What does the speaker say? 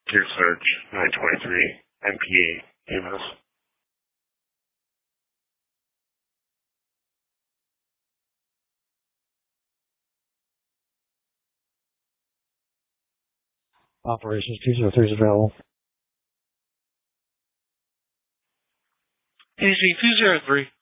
Gear Search 923 MPA EMS. Operations 203 is available. AC 203.